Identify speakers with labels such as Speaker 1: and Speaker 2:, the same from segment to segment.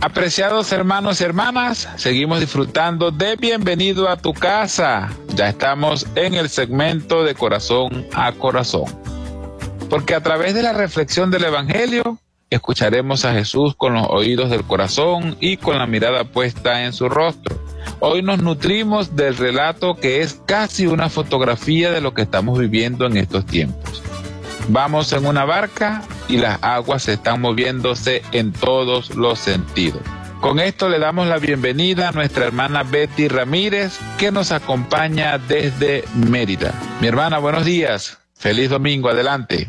Speaker 1: Apreciados hermanos y hermanas, seguimos disfrutando de Bienvenido a tu casa. Ya estamos en el segmento de corazón a corazón. Porque a través de la reflexión del Evangelio, escucharemos a Jesús con los oídos del corazón y con la mirada puesta en su rostro. Hoy nos nutrimos del relato que es casi una fotografía de lo que estamos viviendo en estos tiempos. Vamos en una barca y las aguas están moviéndose en todos los sentidos. Con esto le damos la bienvenida a nuestra hermana Betty Ramírez, que nos acompaña desde Mérida. Mi hermana, buenos días. Feliz domingo. Adelante.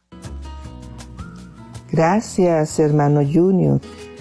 Speaker 2: Gracias, hermano Junior.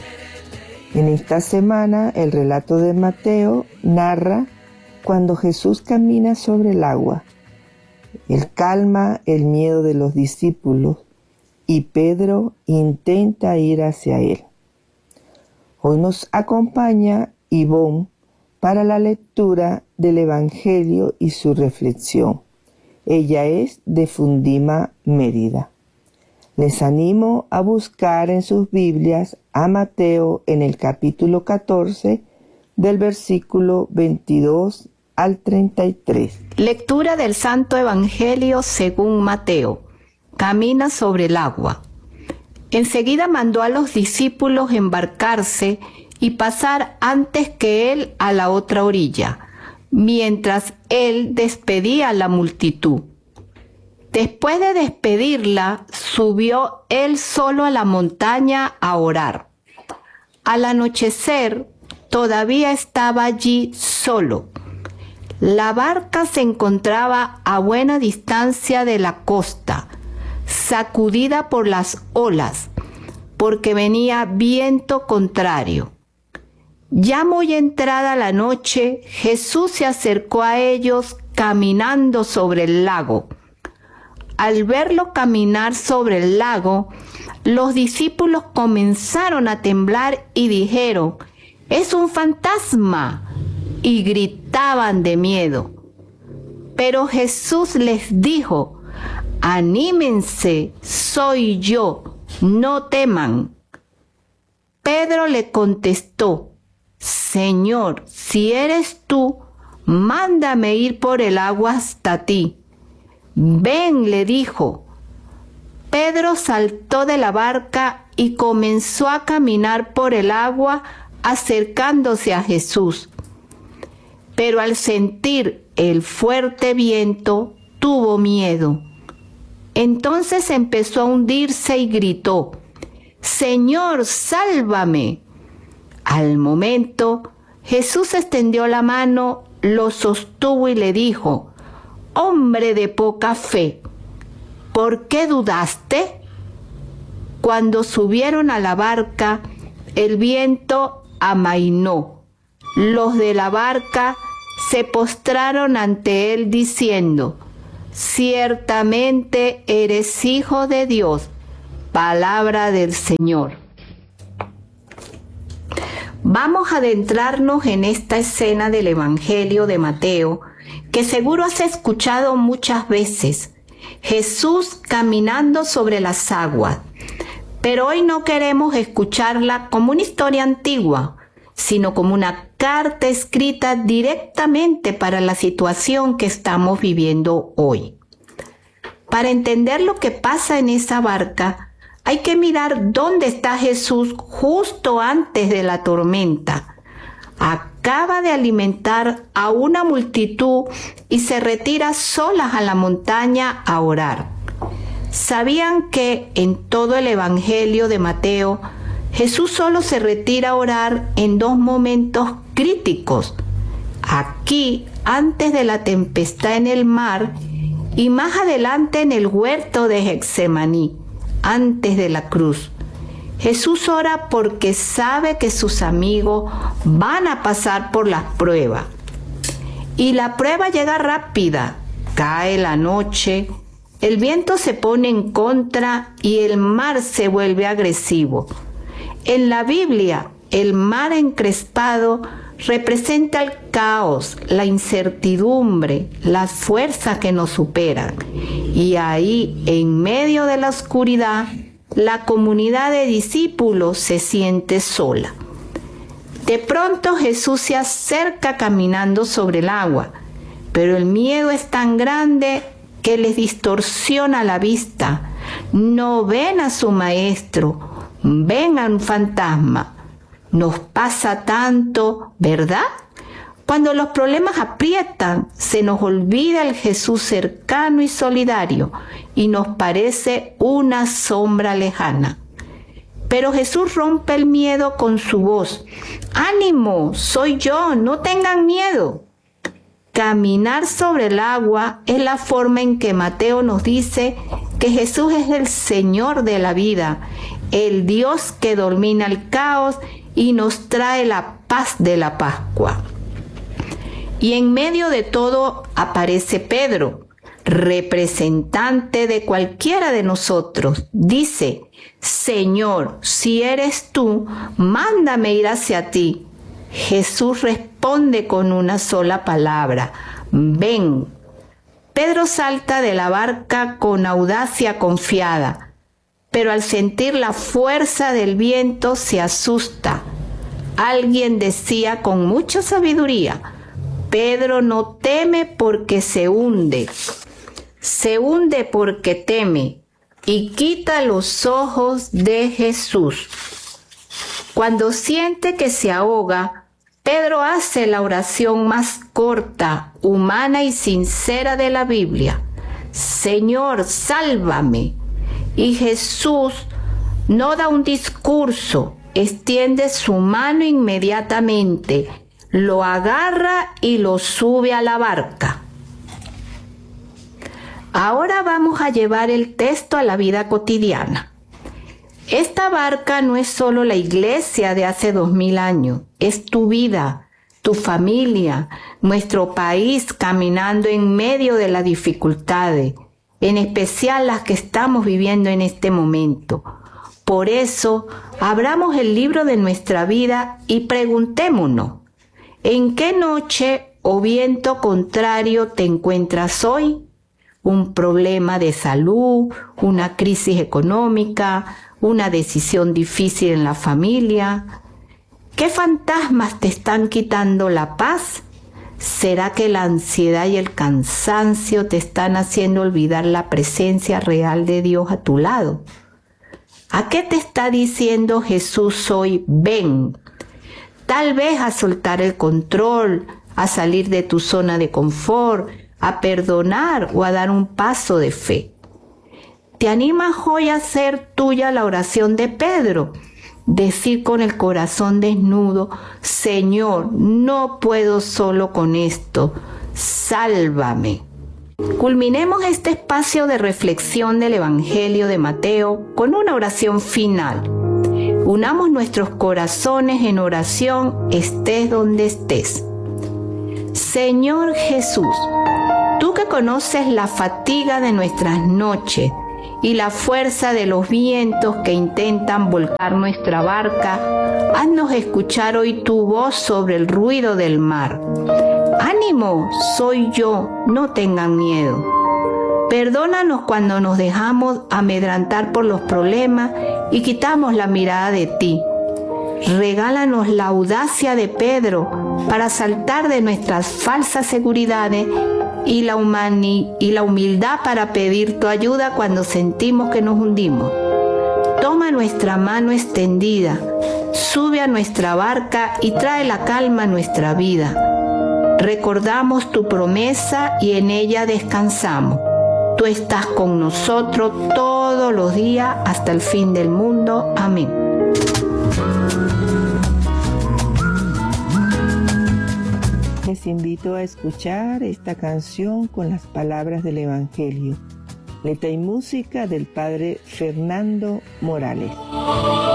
Speaker 2: En esta semana, el relato de Mateo narra cuando Jesús camina sobre el agua. Él calma el miedo de los discípulos y Pedro intenta ir hacia él. Hoy nos acompaña Ivonne para la lectura del Evangelio y su reflexión. Ella es de Fundima, Mérida. Les animo a buscar en sus Biblias a Mateo en el capítulo 14, del versículo 22 al 33.
Speaker 3: Lectura del Santo Evangelio según Mateo. Camina sobre el agua. Enseguida mandó a los discípulos embarcarse y pasar antes que él a la otra orilla, mientras él despedía a la multitud. Después de despedirla, subió él solo a la montaña a orar. Al anochecer, todavía estaba allí solo. La barca se encontraba a buena distancia de la costa, sacudida por las olas, porque venía viento contrario. Ya muy entrada la noche, Jesús se acercó a ellos caminando sobre el lago. Al verlo caminar sobre el lago, los discípulos comenzaron a temblar y dijeron: «¡Es un fantasma!», y gritaban de miedo. Pero Jesús les dijo: «Anímense, soy yo, no teman». Pedro le contestó: «Señor, si eres tú, mándame ir por el agua hasta ti». «Ven», le dijo. Pedro saltó de la barca y comenzó a caminar por el agua acercándose a Jesús. Pero al sentir el fuerte viento, tuvo miedo. Entonces empezó a hundirse y gritó: «Señor, sálvame». Al momento, Jesús extendió la mano, lo sostuvo y le dijo: «Hombre de poca fe, ¿por qué dudaste?». Cuando subieron a la barca, el viento amainó. Los de la barca se postraron ante él diciendo: «Ciertamente eres Hijo de Dios». Palabra del Señor. Vamos a adentrarnos en esta escena del Evangelio de Mateo, que seguro has escuchado muchas veces. Jesús caminando sobre las aguas. Pero hoy no queremos escucharla como una historia antigua, sino como una carta escrita directamente para la situación que estamos viviendo hoy. Para entender lo que pasa en esa barca, hay que mirar dónde está Jesús justo antes de la tormenta. Acaba de alimentar a una multitud y se retira solas a la montaña a orar. ¿Sabían que en todo el Evangelio de Mateo, Jesús solo se retira a orar en dos momentos críticos? Aquí, antes de la tempestad en el mar, y más adelante en el huerto de Getsemaní, antes de la cruz. Jesús ora porque sabe que sus amigos van a pasar por las pruebas. Y la prueba llega rápida. Cae la noche, el viento se pone en contra y el mar se vuelve agresivo. En la Biblia, el mar encrespado representa el caos, la incertidumbre, las fuerzas que nos superan. Y ahí, en medio de la oscuridad, la comunidad de discípulos se siente sola. De pronto Jesús se acerca caminando sobre el agua, pero el miedo es tan grande que les distorsiona la vista. No ven a su maestro, ven a un fantasma. Nos pasa tanto, ¿verdad? Cuando los problemas aprietan, se nos olvida el Jesús cercano y solidario y nos parece una sombra lejana. Pero Jesús rompe el miedo con su voz. ¡Ánimo! Soy yo, no tengan miedo. Caminar sobre el agua es la forma en que Mateo nos dice que Jesús es el Señor de la vida, el Dios que domina el caos y nos trae la paz de la Pascua. Y en medio de todo aparece Pedro, representante de cualquiera de nosotros. Dice: Señor, si eres tú, mándame ir hacia ti. Jesús responde con una sola palabra: ven. Pedro salta de la barca con audacia confiada, pero al sentir la fuerza del viento se asusta. Alguien decía con mucha sabiduría: Pedro no teme porque se hunde porque teme, y quita los ojos de Jesús. Cuando siente que se ahoga, Pedro hace la oración más corta, humana y sincera de la Biblia: Señor, sálvame. Y Jesús no da un discurso, extiende su mano inmediatamente, lo agarra y lo sube a la barca. Ahora vamos a llevar el texto a la vida cotidiana. Esta barca no es solo la iglesia de hace 2000 años, es tu vida, tu familia, nuestro país caminando en medio de las dificultades, en especial las que estamos viviendo en este momento. Por eso, abramos el libro de nuestra vida y preguntémonos: ¿en qué noche o viento contrario te encuentras hoy? ¿Un problema de salud, una crisis económica, una decisión difícil en la familia? ¿Qué fantasmas te están quitando la paz? ¿Será que la ansiedad y el cansancio te están haciendo olvidar la presencia real de Dios a tu lado? ¿A qué te está diciendo Jesús hoy? Ven. Tal vez a soltar el control, a salir de tu zona de confort, a perdonar o a dar un paso de fe. ¿Te animas hoy a hacer tuya la oración de Pedro? Decir con el corazón desnudo: Señor, no puedo solo con esto, sálvame. Culminemos este espacio de reflexión del Evangelio de Mateo con una oración final. Unamos nuestros corazones en oración, estés donde estés. Señor Jesús, tú que conoces la fatiga de nuestras noches y la fuerza de los vientos que intentan volcar nuestra barca, haznos escuchar hoy tu voz sobre el ruido del mar. ¡Ánimo! Soy yo, no tengan miedo. Perdónanos cuando nos dejamos amedrentar por los problemas y quitamos la mirada de ti. Regálanos la audacia de Pedro para saltar de nuestras falsas seguridades y la humildad para pedir tu ayuda cuando sentimos que nos hundimos. Toma nuestra mano extendida, sube a nuestra barca y trae la calma a nuestra vida. Recordamos tu promesa y en ella descansamos. Tú estás con nosotros todos los días hasta el fin del mundo. Amén.
Speaker 2: Les invito a escuchar esta canción con las palabras del Evangelio. Letra y música del padre Fernando Morales.